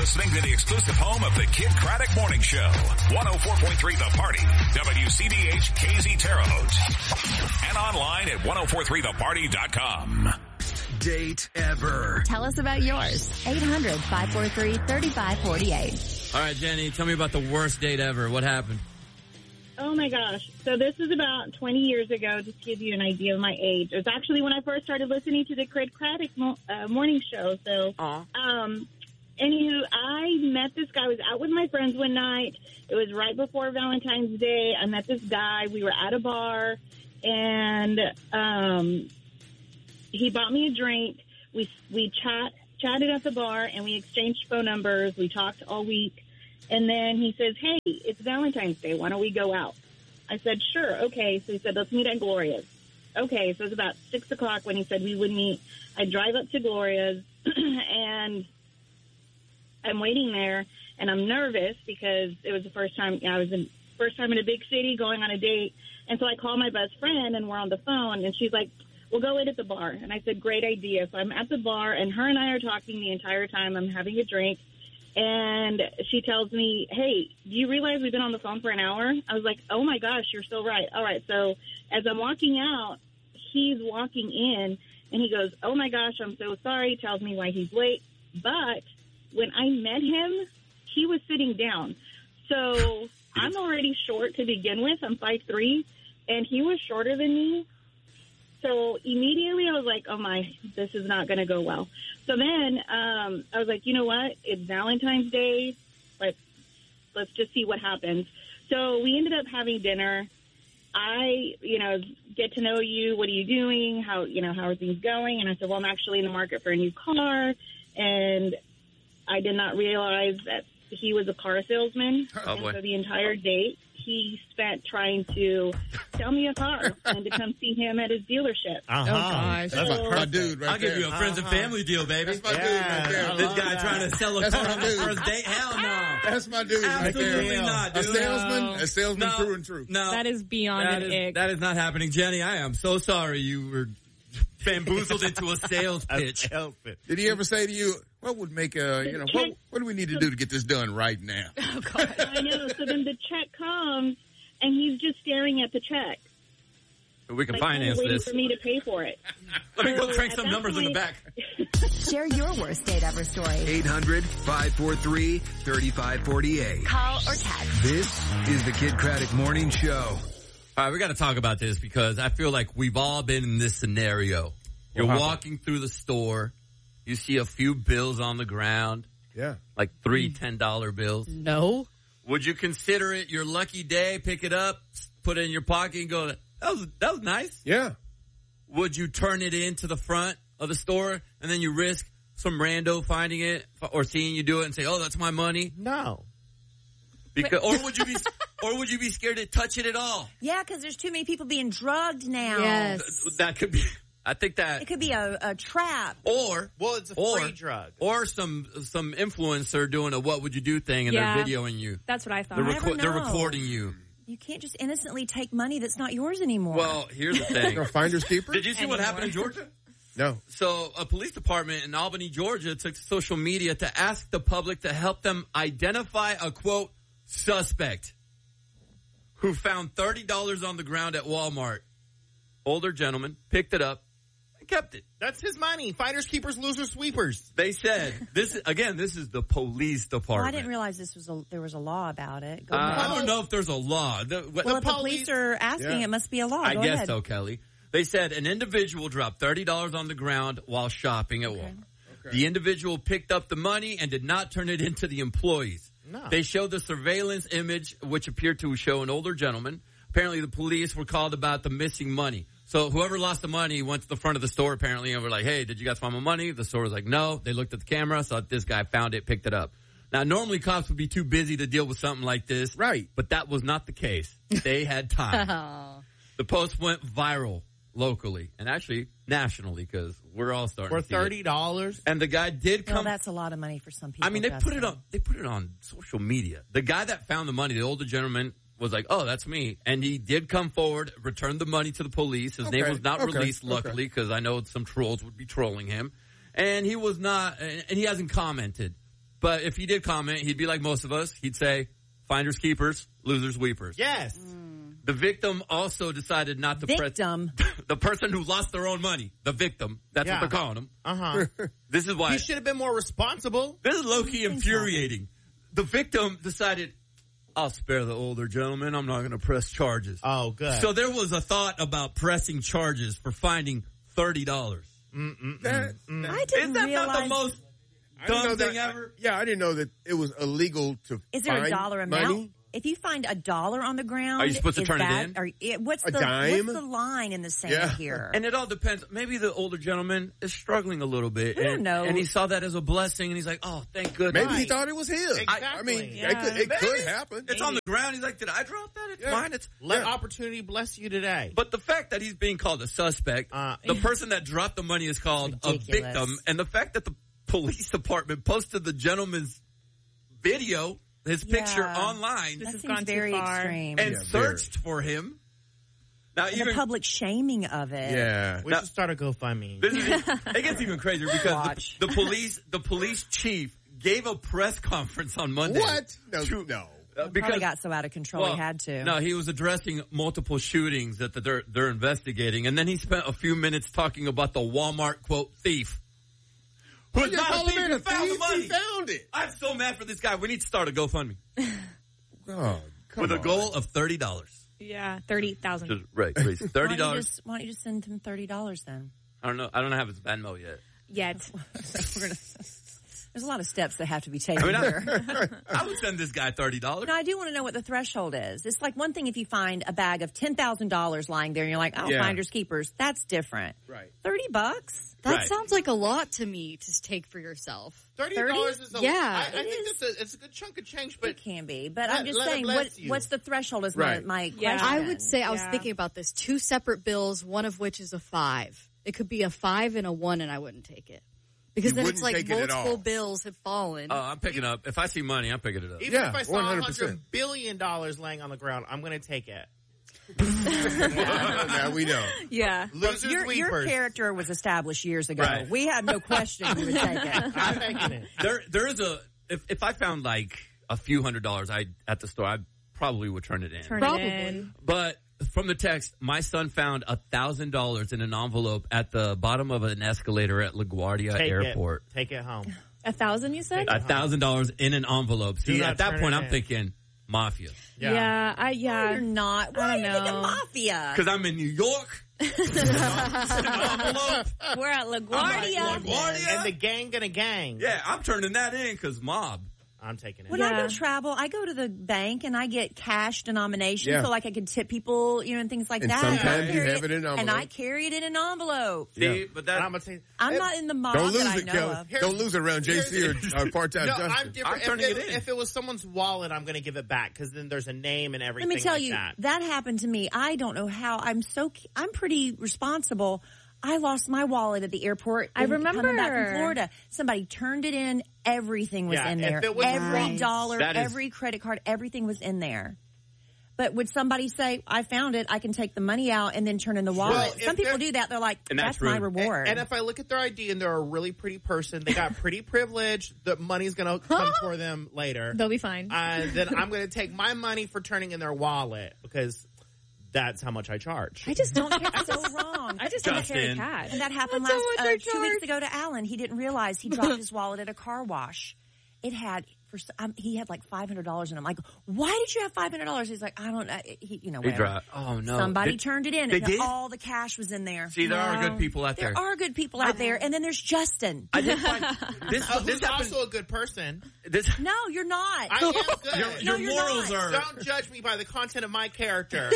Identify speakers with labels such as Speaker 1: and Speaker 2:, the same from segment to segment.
Speaker 1: listening to the exclusive home of the Kid Craddock Morning Show. 104.3 The Party. WCDH KZ Terre Haute. And online at 1043theparty.com.
Speaker 2: Date ever.
Speaker 3: Tell us about yours. 800-543-3548.
Speaker 4: All right, Jenny, tell me about the worst date ever. What happened?
Speaker 5: Oh, my gosh. So this was about 20 years ago, just to give you an idea of my age. It was actually when I first started listening to the Kid Craddock morning show. So, anywho, I met this guy. I was out with my friends one night. It was right before Valentine's Day. I met this guy. We were at a bar, and he bought me a drink. We chatted at the bar, and we exchanged phone numbers. We talked all week. And then he says, hey, it's Valentine's Day. Why don't we go out? I said, sure. Okay. So he said, let's meet at Gloria's. Okay. So it was about 6 o'clock when he said we would meet. I drive up to Gloria's and I'm waiting there and I'm nervous because it was the first time in a big city going on a date. And so I call my best friend and we're on the phone and she's like, we'll go wait at the bar. And I said, great idea. So I'm at the bar and her and I are talking the entire time. I'm having a drink. And she tells me, hey, do you realize we've been on the phone for an hour? I was like, oh, my gosh, you're so right. All right. So as I'm walking out, he's walking in, and he goes, oh, my gosh, I'm so sorry. Tells me why he's late. But when I met him, he was sitting down. So I'm already short to begin with. I'm 5'3", and he was shorter than me. So immediately I was like, oh, my, this is not going to go well. So then I was like, you know what? It's Valentine's Day. Let's just see what happens. So we ended up having dinner. I, get to know you. What are you doing? How are things going? And I said, well, I'm actually in the market for a new car. And I did not realize that he was a car salesman. And so the entire date he spent trying to sell me a car and to come see him at his dealership.
Speaker 6: Oh, gosh.
Speaker 7: That's my dude right
Speaker 4: I'll
Speaker 7: there.
Speaker 4: give you a friends and family deal, baby.
Speaker 7: That's my dude right there.
Speaker 4: This guy trying to sell a car on the first date? Hell no.
Speaker 7: That's my dude right there.
Speaker 4: Absolutely not, dude.
Speaker 7: A salesman through and through.
Speaker 4: No.
Speaker 6: That is beyond an ick.
Speaker 4: That is not happening. Jenny, I am so sorry you were bamboozled into a sales pitch.
Speaker 7: Did he ever say to you, what would make what do we need to do to get this done right now?
Speaker 6: Oh, God.
Speaker 5: I know. So then the check comes, and he's just staring at the check.
Speaker 4: We can finance
Speaker 5: waiting
Speaker 4: this.
Speaker 5: for me to pay for it.
Speaker 4: Let me go crank some numbers in the back.
Speaker 3: Share your worst date ever story.
Speaker 2: 800-543-3548.
Speaker 3: Call or text.
Speaker 2: This is the Kid Craddock Morning Show.
Speaker 4: All right, we got to talk about this because I feel like we've all been in this scenario. You're walking through the store. You see a few bills on the ground.
Speaker 7: Yeah.
Speaker 4: Like $3 $10 bills.
Speaker 6: No.
Speaker 4: Would you consider it your lucky day, pick it up, put it in your pocket and go, that was nice?
Speaker 7: Yeah.
Speaker 4: Would you turn it into the front of the store and then you risk some rando finding it or seeing you do it and say, oh, that's my money?
Speaker 8: No.
Speaker 4: Because, or would you be scared to touch it at all?
Speaker 9: Yeah, because there's too many people being drugged now.
Speaker 6: Yes.
Speaker 4: That could be. I think that
Speaker 9: it could be a trap.
Speaker 8: It's a free drug.
Speaker 4: Or some influencer doing a what would you do thing and they're videoing you.
Speaker 6: That's what I thought.
Speaker 4: They're recording you.
Speaker 9: You can't just innocently take money that's not yours anymore.
Speaker 4: Well, here's the thing.
Speaker 7: Finders keeper?
Speaker 4: Did you see what happened in Georgia?
Speaker 7: No.
Speaker 4: So a police department in Albany, Georgia took to social media to ask the public to help them identify a, quote, suspect who found $30 on the ground at Walmart. Older gentleman picked it up and kept it.
Speaker 8: That's his money. Finders, keepers, losers, sweepers.
Speaker 4: They said, this is the police department.
Speaker 9: Well, I didn't realize there was a law about it.
Speaker 4: I don't know if there's a law.
Speaker 9: If the police are asking, it must be a law.
Speaker 4: I
Speaker 9: Go
Speaker 4: guess
Speaker 9: ahead.
Speaker 4: so, Kelly. They said an individual dropped $30 on the ground while shopping at Walmart. Okay. The individual picked up the money and did not turn it into the employees.
Speaker 8: No.
Speaker 4: They showed the surveillance image, which appeared to show an older gentleman. Apparently, the police were called about the missing money. So whoever lost the money went to the front of the store, apparently, and were like, hey, did you guys find my money? The store was like, no. They looked at the camera, saw this guy found it, picked it up. Now, normally cops would be too busy to deal with something like this.
Speaker 7: Right.
Speaker 4: But that was not the case. They had time. The post went viral locally and actually nationally because we're all starting
Speaker 8: for
Speaker 4: to see
Speaker 8: $30.
Speaker 4: And the guy did come.
Speaker 9: Well, that's a lot of money for some people.
Speaker 4: I mean, they put it on social media. The guy that found the money, the older gentleman, was like, oh, that's me. And he did come forward, returned the money to the police. His name was not released, luckily, because I know some trolls would be trolling him. And he was not, and he hasn't commented. But if he did comment, he'd be like most of us. He'd say, finders keepers, losers weepers.
Speaker 8: Yes.
Speaker 4: The victim also decided not to press the person who lost their own money. The victim. That's what they're calling him.
Speaker 8: Uh-huh.
Speaker 4: This is why.
Speaker 8: He should have been more responsible.
Speaker 4: This is low-key infuriating. The victim decided, I'll spare the older gentleman. I'm not going to press charges.
Speaker 8: Oh, good.
Speaker 4: So there was a thought about pressing charges for finding $30.
Speaker 9: I didn't
Speaker 4: Is that
Speaker 9: realize.
Speaker 4: not the most dumb thing ever?
Speaker 7: I didn't know that it was illegal to
Speaker 9: Is there a
Speaker 7: find
Speaker 9: dollar amount?
Speaker 7: money.
Speaker 9: If you find $1 on the ground,
Speaker 4: Are you supposed to
Speaker 9: is
Speaker 4: turn it
Speaker 9: that,
Speaker 4: in?
Speaker 9: What's
Speaker 7: A
Speaker 9: the
Speaker 7: dime?
Speaker 9: What's the line in the sand here?
Speaker 4: And it all depends. Maybe the older gentleman is struggling a little bit.
Speaker 9: We don't know.
Speaker 4: And he saw that as a blessing, and he's like, oh, thank goodness.
Speaker 7: Maybe he thought it was his.
Speaker 8: Exactly.
Speaker 7: I mean,
Speaker 6: Yeah.
Speaker 7: it could happen.
Speaker 4: It's on the ground. He's like, did I drop that? It's mine.
Speaker 8: Let opportunity bless you today.
Speaker 4: But the fact that he's being called a suspect, the person that dropped the money is called a
Speaker 9: Ridiculous.
Speaker 4: victim, and the fact that the police department posted the gentleman's video, his picture online,
Speaker 6: This
Speaker 9: That
Speaker 6: has
Speaker 9: seems
Speaker 6: gone too
Speaker 9: very
Speaker 6: far.
Speaker 9: extreme.
Speaker 4: and
Speaker 7: Yeah,
Speaker 4: searched for him. Now,
Speaker 9: And
Speaker 4: even
Speaker 9: the public shaming of it.
Speaker 7: Yeah.
Speaker 8: We should start a GoFundMe.
Speaker 4: this is, it gets even crazier because
Speaker 9: Watch.
Speaker 4: the police chief gave a press conference on Monday.
Speaker 7: What? No.
Speaker 9: Probably got so out of control he had to.
Speaker 4: No, he was addressing multiple shootings that they're investigating, and then he spent a few minutes talking about the Walmart quote thief. Who's
Speaker 7: Just
Speaker 4: not a
Speaker 7: call him
Speaker 4: thief
Speaker 7: in
Speaker 4: who
Speaker 7: a
Speaker 4: found the
Speaker 7: thief.
Speaker 4: money.
Speaker 7: He found it.
Speaker 4: I'm so mad for this guy. We need to start a GoFundMe
Speaker 7: Oh, come
Speaker 4: with a
Speaker 7: on.
Speaker 4: goal of $30.
Speaker 6: Yeah, 30,000.
Speaker 4: Just right, please.
Speaker 9: Why
Speaker 4: $30.
Speaker 9: don't you just send him $30 then?
Speaker 4: I don't know. I don't have his Venmo yet.
Speaker 6: Yet.
Speaker 9: There's a lot of steps that have to be taken
Speaker 4: I mean,
Speaker 9: here.
Speaker 4: I would send this guy $30.
Speaker 9: No, I do want to know what the threshold is. It's like one thing if you find a bag of $10,000 lying there and you're like, oh,
Speaker 7: Yeah.
Speaker 9: finders keepers. That's different.
Speaker 7: Right.
Speaker 9: $30?
Speaker 10: That
Speaker 4: Right.
Speaker 10: sounds like a lot to me to take for yourself.
Speaker 8: $30 is a
Speaker 10: Yeah,
Speaker 8: I think it's a good chunk of change, but
Speaker 9: It can be. But
Speaker 8: Let-
Speaker 9: I'm just
Speaker 8: let it
Speaker 9: saying,
Speaker 8: bless you.
Speaker 9: what's the threshold is
Speaker 7: Right.
Speaker 9: my
Speaker 6: Yeah.
Speaker 9: question.
Speaker 10: I would say I was
Speaker 6: Yeah.
Speaker 10: thinking about this. 2 separate bills, one of which is a 5. It could be a 5 and a 1, and I wouldn't take it. Because
Speaker 7: You
Speaker 10: then it's
Speaker 7: wouldn't
Speaker 10: like
Speaker 7: take it at
Speaker 10: multiple
Speaker 7: all.
Speaker 10: bills have fallen.
Speaker 4: Oh, I'm picking up. If I see money, I'm picking it up.
Speaker 8: even
Speaker 7: Yeah,
Speaker 8: if I saw
Speaker 7: 100%.
Speaker 8: $100 billion laying on the ground, I'm going to take it.
Speaker 7: Now we know.
Speaker 6: Yeah.
Speaker 8: Losers,
Speaker 9: Your
Speaker 8: weepers.
Speaker 9: character was established years ago.
Speaker 4: Right.
Speaker 9: We had no question you would take it.
Speaker 8: I'm taking it.
Speaker 4: There is a if I found like a few $100s at the store, I probably would turn it in.
Speaker 6: Turn
Speaker 10: Probably.
Speaker 6: it in.
Speaker 4: But from the text, my son found $1,000 in an envelope at the bottom of an escalator at LaGuardia
Speaker 8: Take
Speaker 4: Airport.
Speaker 8: it. Take it home.
Speaker 6: 1,000, you said?
Speaker 4: $1,000 in an envelope. See,
Speaker 8: not
Speaker 4: at that
Speaker 8: turn
Speaker 4: point,
Speaker 8: it
Speaker 4: I'm
Speaker 8: in.
Speaker 4: thinking mafia
Speaker 6: Yeah.
Speaker 9: You're not. Why
Speaker 6: I
Speaker 9: are
Speaker 6: don't
Speaker 9: you thinking
Speaker 6: know.
Speaker 9: mafia?
Speaker 4: because I'm in New York. envelope.
Speaker 6: We're at LaGuardia.
Speaker 4: LaGuardia.
Speaker 8: And the gang gonna gang.
Speaker 4: Yeah, I'm turning that in because mob.
Speaker 8: I'm taking it.
Speaker 9: When I
Speaker 6: Yeah.
Speaker 9: go travel, I go to the bank and I get cash denomination
Speaker 7: Yeah.
Speaker 9: so like I can tip people, and things like
Speaker 7: And
Speaker 9: that.
Speaker 7: sometimes
Speaker 9: I
Speaker 7: you
Speaker 9: carry
Speaker 7: have it in an
Speaker 9: And I
Speaker 7: envelope.
Speaker 9: carry it in an envelope.
Speaker 4: See, but
Speaker 8: And
Speaker 4: that
Speaker 8: I'm gonna take.
Speaker 9: I'm not in the mob
Speaker 7: Don't lose
Speaker 9: that I
Speaker 7: it,
Speaker 9: know
Speaker 7: Kelly.
Speaker 9: of.
Speaker 7: Don't lose it around JC or part-time
Speaker 8: No,
Speaker 7: Justin.
Speaker 8: I'm different.
Speaker 4: I'm turning it in.
Speaker 8: If it was someone's wallet, I'm going to give it back because then there's a name and
Speaker 9: Let
Speaker 8: everything.
Speaker 9: me tell
Speaker 8: like
Speaker 9: you,
Speaker 8: that.
Speaker 9: happened to me. I don't know how. I'm pretty responsible. I lost my wallet at the airport.
Speaker 6: I
Speaker 9: coming back
Speaker 6: remember.
Speaker 9: from Florida. Somebody turned it in. Everything was
Speaker 8: Yeah,
Speaker 9: in
Speaker 8: if
Speaker 9: there.
Speaker 8: it was
Speaker 9: Every
Speaker 8: wrong-
Speaker 9: dollar,
Speaker 4: That is-
Speaker 9: every credit card, everything was in there. But would somebody say, I found it, I can take the money out and then turn in the wallet?
Speaker 8: Well, if
Speaker 9: Some people
Speaker 8: they're-
Speaker 9: do that. They're like,
Speaker 4: And
Speaker 9: that's
Speaker 4: that's
Speaker 9: my
Speaker 4: rude.
Speaker 9: reward.
Speaker 8: And if I look at their ID and they're a really pretty person, they got pretty privilege, the money's going to come for them later.
Speaker 6: They'll be fine.
Speaker 8: Then I'm going to take my money for turning in their wallet because that's how much I charge.
Speaker 9: I just don't care. So wrong.
Speaker 6: I just don't carry
Speaker 4: Justin.
Speaker 6: cash.
Speaker 9: And that happened
Speaker 10: That's how much I
Speaker 9: 2 weeks
Speaker 10: charge.
Speaker 9: ago to Alan. He didn't realize he dropped his wallet at a car wash. It had he had like $500 in it. I'm like, why did you have $500? He's like, I don't know.
Speaker 4: He
Speaker 9: Whatever.
Speaker 4: dropped. Oh no!
Speaker 9: Somebody
Speaker 4: Did-
Speaker 9: turned it in.
Speaker 4: They
Speaker 9: And
Speaker 4: did?
Speaker 9: all the cash was in there.
Speaker 4: See, there are good people out there.
Speaker 9: There are good people out there, and then there's Justin.
Speaker 4: I did find this.
Speaker 8: Who's
Speaker 4: This happened.
Speaker 8: also a good person.
Speaker 4: This.
Speaker 9: No, you're not.
Speaker 8: I am good.
Speaker 4: Your
Speaker 9: you're
Speaker 4: morals
Speaker 9: not.
Speaker 4: are.
Speaker 8: Don't judge me by the content of my character.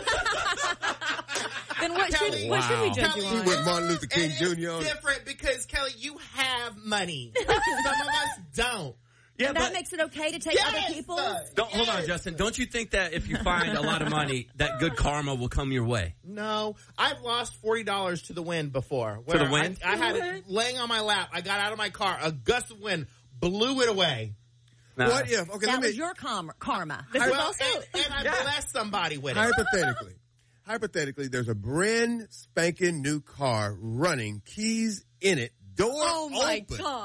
Speaker 6: Then what should
Speaker 8: Kelly,
Speaker 6: what should we judge
Speaker 8: Kelly,
Speaker 6: you
Speaker 7: He
Speaker 6: on?
Speaker 7: went Martin Luther King
Speaker 8: And
Speaker 7: Jr.
Speaker 8: it's
Speaker 7: on it.
Speaker 8: different because, Kelly, you have money. Some of us don't.
Speaker 4: Yeah,
Speaker 9: that
Speaker 4: but
Speaker 9: makes it okay to take
Speaker 8: Yes,
Speaker 9: other people.
Speaker 4: don't hold on, Justin. Don't you think that if you find a lot of money, that good karma will come your way?
Speaker 8: No, I've lost $40 to the wind before.
Speaker 4: To the
Speaker 8: where
Speaker 4: wind?
Speaker 8: I had it laying on my lap. I got out of my car. A gust of wind blew it away.
Speaker 4: Nah.
Speaker 7: What if? Okay,
Speaker 9: That
Speaker 7: let me.
Speaker 9: was your karma.
Speaker 8: Well, and I blessed somebody with it.
Speaker 7: Hypothetically, there's a brand spanking new car running, keys in it, door
Speaker 10: Oh my
Speaker 7: open.
Speaker 10: God.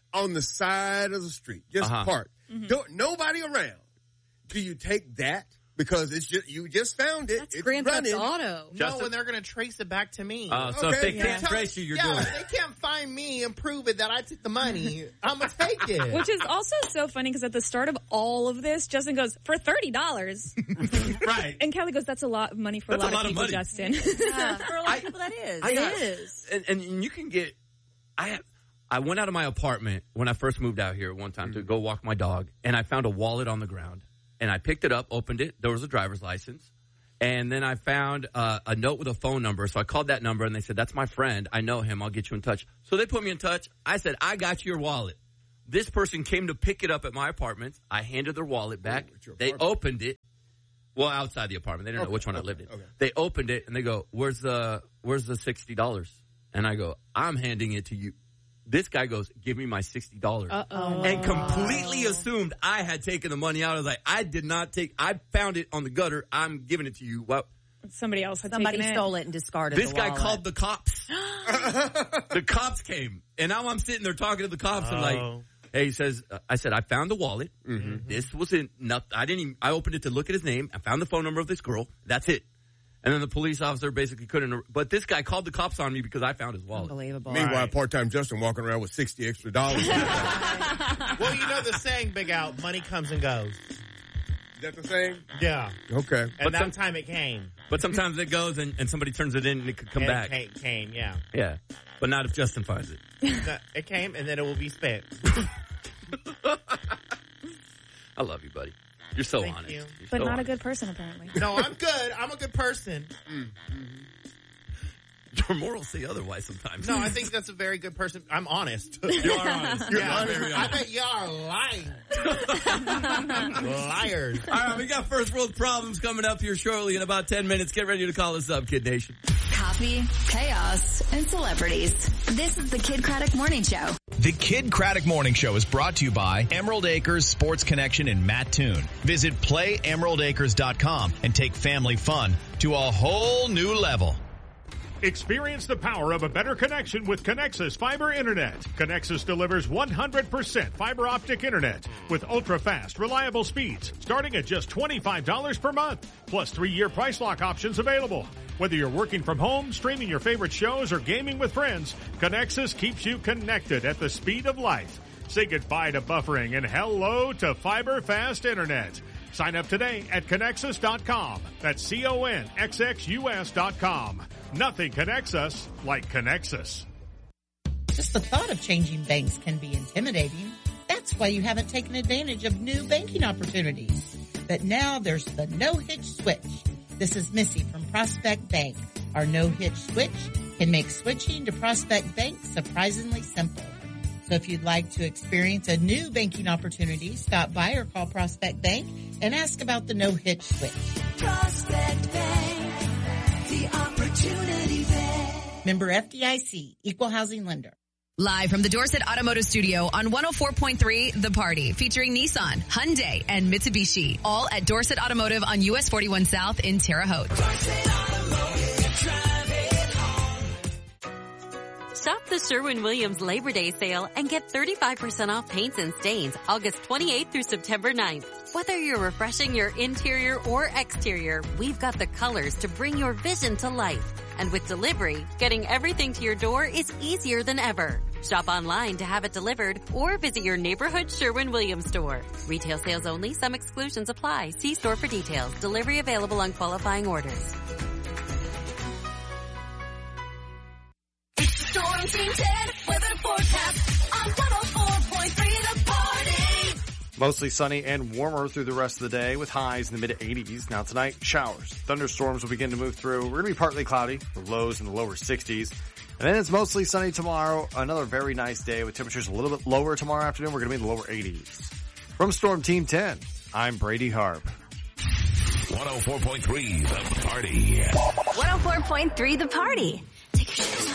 Speaker 7: on the side of the street, just parked. Nobody around. Do you take that? Because it's just, you just found it.
Speaker 10: That's Grand Theft Auto.
Speaker 8: No, and they're going to trace it back to me.
Speaker 4: So if they can't trace you, you're doing it.
Speaker 8: They can't find me and prove it that I took the money. I'm going to take it.
Speaker 6: Which is also so funny because at the start of all of this, Justin goes, for $30.
Speaker 4: Right.
Speaker 6: And Kelly goes, that's a lot of money for a lot of people,
Speaker 4: money.
Speaker 6: Justin.
Speaker 9: For a lot of people, that is.
Speaker 4: It
Speaker 10: is.
Speaker 4: And you can get, I went out of my apartment when I first moved out here one time to go walk my dog, and I found a wallet on the ground. And I picked it up, opened it. There was a driver's license. And then I found a note with a phone number. So I called that number, and they said, that's my friend. I know him. I'll get you in touch. So they put me in touch. I said, I got your wallet. This person came to pick it up at my apartment. I handed their wallet back. They opened it. Well, outside the apartment. They didn't know which one I lived in. Okay. They opened it, and they go, where's the $60? And I go, I'm handing it to you. This guy goes, give me my $60. And completely assumed I had taken the money out. I was like, I did not take, I found it on the gutter. I'm giving it to you. Well,
Speaker 6: Somebody else had
Speaker 9: Somebody
Speaker 6: taken
Speaker 9: stole it and discarded
Speaker 4: this
Speaker 9: the
Speaker 4: guy
Speaker 9: wallet.
Speaker 4: called the cops. The cops came. And now I'm sitting there talking to the cops. And like, hey, he says, I said, I found the wallet. This was in, I opened it to look at his name. I found the phone number of this girl. That's it. And then the police officer basically couldn't. But this guy called the cops on me because I found his wallet.
Speaker 9: Unbelievable.
Speaker 7: Meanwhile, part-time Justin walking around with $60 extra.
Speaker 8: Well, you know the saying, Big Al, money comes and goes.
Speaker 7: Is that the saying?
Speaker 8: Yeah.
Speaker 7: Okay.
Speaker 8: And
Speaker 4: But
Speaker 8: that time it came.
Speaker 4: But sometimes it goes and somebody turns it in and it could come
Speaker 8: And
Speaker 4: back.
Speaker 8: It came, yeah.
Speaker 4: Yeah. But not if Justin finds it.
Speaker 8: No, it came and then it will be spent.
Speaker 4: I love you, buddy. You're so
Speaker 8: Thank
Speaker 4: honest.
Speaker 8: you.
Speaker 4: You're
Speaker 6: But
Speaker 4: so
Speaker 6: not a
Speaker 4: honest.
Speaker 6: good person, apparently.
Speaker 8: No, I'm good. I'm a good person.
Speaker 4: Your morals say otherwise sometimes.
Speaker 8: No, I think that's a very good person. I'm honest.
Speaker 4: You are honest. You're
Speaker 8: Yeah,
Speaker 4: very
Speaker 8: I
Speaker 4: honest.
Speaker 8: bet y'all are lying. Liars.
Speaker 4: All right, we got first world problems coming up here shortly in about 10 minutes. Get ready to call us up, Kid Nation.
Speaker 3: Coffee, chaos, and celebrities. This is the Kid Craddock Morning Show.
Speaker 11: The Kid Craddock Morning Show is brought to you by Emerald Acres Sports Connection in Mattoon. Visit playemeraldacres.com and take family fun to a whole new level.
Speaker 12: Experience the power of a better connection with Connexus Fiber Internet. Connexus delivers 100% fiber optic internet with ultra-fast, reliable speeds starting at just $25 per month, plus 3-year price lock options available. Whether you're working from home, streaming your favorite shows, or gaming with friends, Connexus keeps you connected at the speed of light. Say goodbye to buffering and hello to fiber fast internet. Sign up today at Connexus.com. That's CONXXUS.com. Nothing connects us like Connexus.
Speaker 13: Just the thought of changing banks can be intimidating. That's why you haven't taken advantage of new banking opportunities. But now there's the no-hitch switch. This is Missy from Prospect Bank. Our no-hitch switch can make switching to Prospect Bank surprisingly simple. So if you'd like to experience a new banking opportunity, stop by or call Prospect Bank and ask about the no-hitch switch.
Speaker 14: Prospect Bank, the opportunity bank.
Speaker 13: Member FDIC, Equal Housing Lender.
Speaker 15: Live from the Dorset Automotive Studio on 104.3 The Party, featuring Nissan, Hyundai, and Mitsubishi. All at Dorset Automotive on US 41 South in Terre Haute.
Speaker 16: Shop the Sherwin-Williams Labor Day sale and get 35% off paints and stains August 28th through September 9th. Whether you're refreshing your interior or exterior, we've got the colors to bring your vision to life. And with delivery, getting everything to your door is easier than ever. Shop online to have it delivered or visit your neighborhood Sherwin-Williams store. Retail sales only. Some exclusions apply. See store for details. Delivery available on qualifying orders.
Speaker 14: Storm Team 10 weather forecast on 104.3 The Party.
Speaker 17: Mostly sunny and warmer through the rest of the day with highs in the mid-80s. Now tonight, showers. Thunderstorms will begin to move through. We're going to be partly cloudy with lows in the lower 60s. And then it's mostly sunny tomorrow. Another very nice day with temperatures a little bit lower tomorrow afternoon. We're going to be in the lower 80s. From Storm Team 10, I'm Brady Harp.
Speaker 1: 104.3 The Party.
Speaker 3: 104.3 The Party. Take your shoes off.